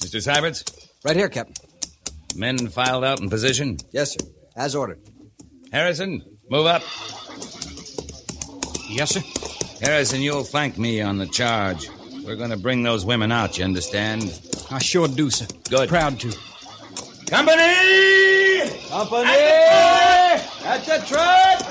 Mr. Syberts? Right here, Captain. Men filed out in position? Yes, sir. As ordered. Harrison, move up. Yes, sir. Harrison, you'll thank me on the charge. We're going to bring those women out, you understand? I sure do, sir. Good. Proud to. Company! Company! At the truck!